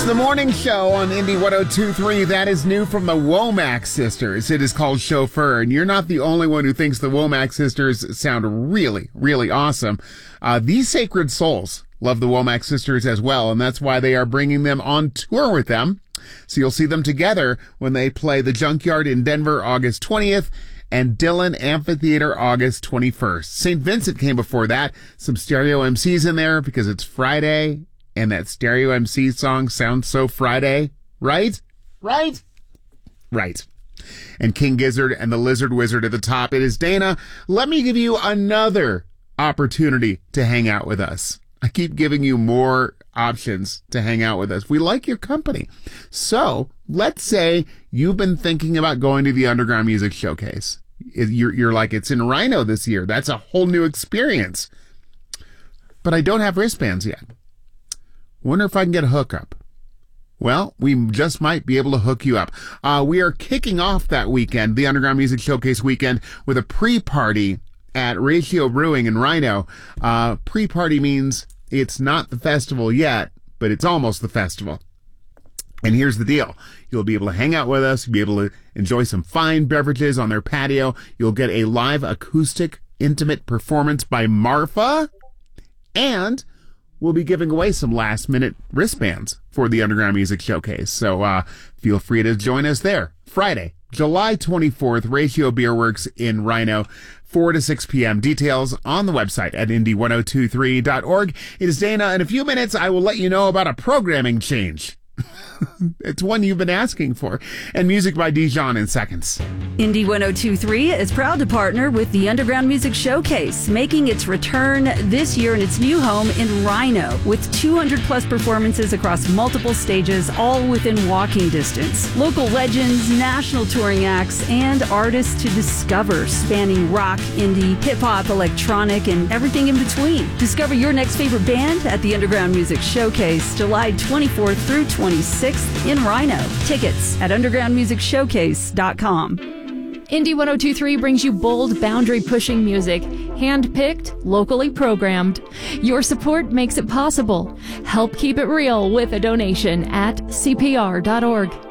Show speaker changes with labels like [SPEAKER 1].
[SPEAKER 1] the morning show on Indy 102.3. That is new from the Womack sisters. It is called Chauffeur, and you're not the only one who thinks the Womack sisters sound really, really awesome. These Sacred Souls love the Womack sisters as well, and that's why they are bringing them on tour with them. So you'll see them together when they play the Junkyard in Denver August 20th and Dillon Amphitheater August 21st. St. Vincent came before that. Some stereo MCs in there because it's Friday. And that stereo MC song sounds so Friday, right? Right? Right. And King Gizzard and the Lizard Wizard at the top. It is Dana. Let me give you another opportunity to hang out with us. I keep giving you more options to hang out with us. We like your company. So let's say you've been thinking about going to the Underground Music Showcase. You're like, it's in Rhino this year. That's a whole new experience. But I don't have wristbands yet. Wonder if I can get a hookup. Well, we just might be able to hook you up. We are kicking off that weekend, the Underground Music Showcase weekend, with a pre-party at Ratio Brewing in Rhino. Pre-party means it's not the festival yet, but it's almost the festival. And here's the deal. You'll be able to hang out with us. You'll be able to enjoy some fine beverages on their patio. You'll get a live acoustic intimate performance by Marfa. And we'll be giving away some last-minute wristbands for the Underground Music Showcase. So feel free to join us there. Friday, July 24th, Ratio Beer Works in Rhino, 4 to 6 p.m. Details on the website at indy1023.org. It is Dana. In a few minutes, I will let you know about a programming change. It's one you've been asking for. And music by Dijon in seconds.
[SPEAKER 2] Indy 102.3 is proud to partner with the Underground Music Showcase, making its return this year in its new home in Rhino, with 200 plus performances across multiple stages, all within walking distance. Local legends, national touring acts, and artists to discover, spanning rock, indie, hip-hop, electronic, and everything in between. Discover your next favorite band at the Underground Music Showcase, July 24th through 26th in Rhino. Tickets at undergroundmusicshowcase.com.
[SPEAKER 3] Indy 102.3 brings you bold, boundary-pushing music, hand-picked, locally programmed. Your support makes it possible. Help keep it real with a donation at cpr.org.